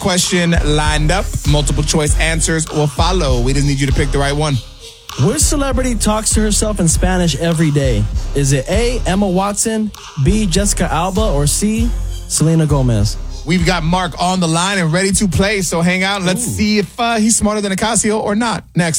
question lined up. Multiple choice answers will follow. We just need you to pick the right one. Which celebrity talks to herself in Spanish every day? Is it A, Emma Watson, B, Jessica Alba, or C, Selena Gomez? We've got Mark on the line and ready to play, so hang out and let's see if he's smarter than Ocasio or not. Next.